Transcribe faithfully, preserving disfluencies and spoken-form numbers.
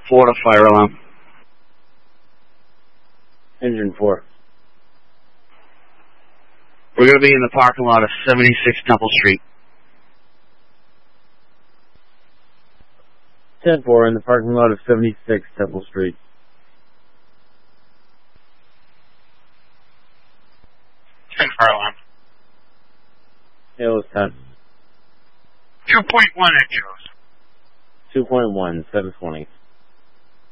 Florida fire alarm. Engine four. We're going to be in the parking lot of seventy-six Temple Street. ten four in the parking lot of seventy-six Temple Street. ten fire alarm. It was ten. two point one, it shows. two point one, seven twenty.